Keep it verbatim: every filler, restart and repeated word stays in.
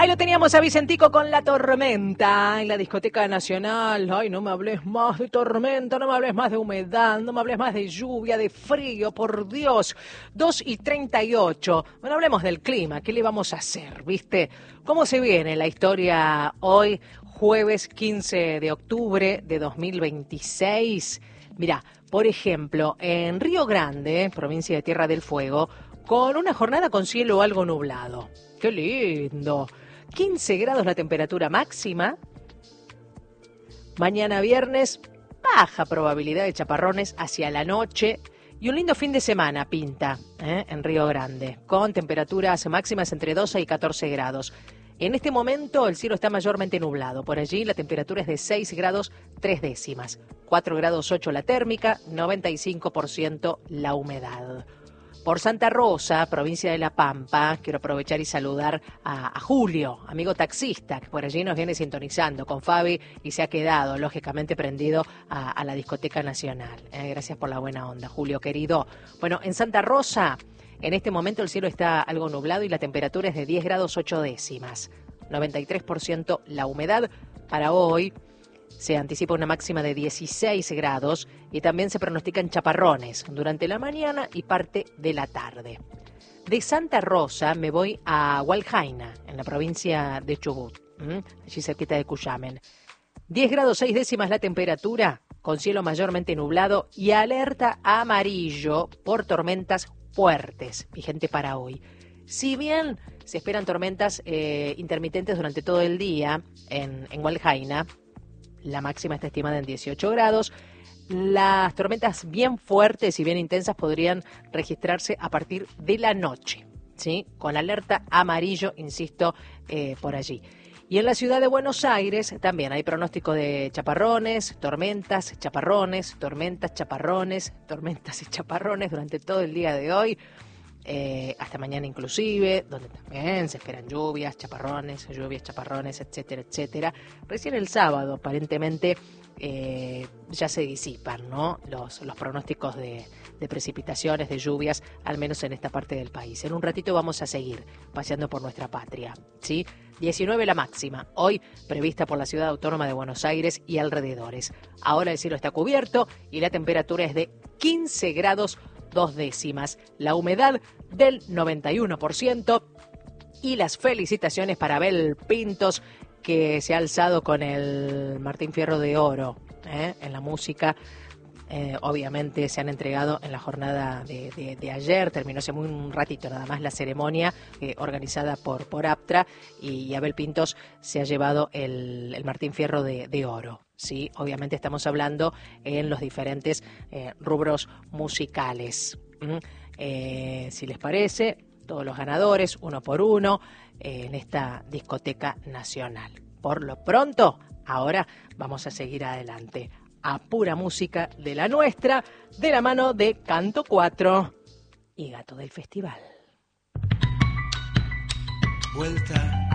Ahí lo teníamos a Vicentico con La Tormenta en la Discoteca Nacional. Ay, no me hables más de tormenta, no me hables más de humedad, no me hables más de lluvia, de frío, por Dios. dos y treinta y ocho. Bueno, hablemos del clima. ¿Qué le vamos a hacer, viste? ¿Cómo se viene la historia hoy, jueves quince de octubre de dos mil veintiséis? Mirá, por ejemplo, en Río Grande, provincia de Tierra del Fuego, con una jornada con cielo algo nublado. ¡Qué lindo! quince grados la temperatura máxima. Mañana viernes, baja probabilidad de chaparrones hacia la noche. Y un lindo fin de semana pinta ¿eh? en Río Grande, con temperaturas máximas entre doce y catorce grados. En este momento el cielo está mayormente nublado. Por allí la temperatura es de seis grados tres décimas. cuatro grados ocho la térmica, noventa y cinco por ciento la humedad. Por Santa Rosa, provincia de La Pampa, quiero aprovechar y saludar a, a Julio, amigo taxista, que por allí nos viene sintonizando con Fabi y se ha quedado, lógicamente, prendido a, a la Discoteca Nacional. Eh, gracias por la buena onda, Julio, querido. Bueno, en Santa Rosa, en este momento el cielo está algo nublado y la temperatura es de diez grados ocho décimas. noventa y tres por ciento la humedad. Para hoy se anticipa una máxima de dieciséis grados y también se pronostican chaparrones durante la mañana y parte de la tarde. De Santa Rosa me voy a Hualjaina, en la provincia de Chubut, ¿m? allí cerquita de Cuyamen. diez grados seis décimas la temperatura, con cielo mayormente nublado y alerta amarillo por tormentas fuertes, vigente para hoy. Si bien se esperan tormentas eh, intermitentes durante todo el día en, en Hualjaina, la máxima está estimada en dieciocho grados. Las tormentas bien fuertes y bien intensas podrían registrarse a partir de la noche, ¿sí? Con alerta amarillo, insisto, eh, por allí. Y en la ciudad de Buenos Aires también hay pronóstico de chaparrones, tormentas, chaparrones, tormentas, chaparrones, tormentas y chaparrones durante todo el día de hoy. Eh, hasta mañana inclusive, donde también se esperan lluvias, chaparrones, lluvias, chaparrones, etcétera, etcétera. Recién el sábado, aparentemente, eh, ya se disipan, ¿no? Los, los pronósticos de, de precipitaciones, de lluvias, al menos en esta parte del país. En un ratito vamos a seguir paseando por nuestra patria, ¿sí? diecinueve la máxima, hoy prevista por la Ciudad Autónoma de Buenos Aires y alrededores. Ahora el cielo está cubierto y la temperatura es de quince grados dos décimas, la humedad del noventa y uno por ciento y las felicitaciones para Abel Pintos, que se ha alzado con el Martín Fierro de Oro ¿eh? en la música. Eh, obviamente se han entregado en la jornada de, de, de ayer, terminó hace muy un ratito nada más la ceremonia eh, organizada por, por APTRA y, y Abel Pintos se ha llevado el, el Martín Fierro de, de Oro. Sí, obviamente estamos hablando en los diferentes eh, rubros musicales. ¿Mm? Eh, si les parece, todos los ganadores, uno por uno, eh, en esta discoteca nacional. Por lo pronto, ahora vamos a seguir adelante a pura música de la nuestra, de la mano de Canto cuatro y Gato del Festival. Vuelta